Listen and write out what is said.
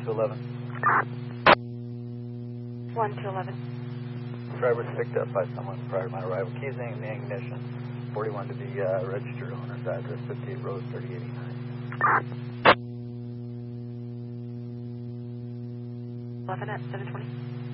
to 11. 1 to 11. Driver was picked up by someone prior to my arrival. Keys in the ignition. 41 to be registered owner's address, 58 Road, 3089. 11 at 720.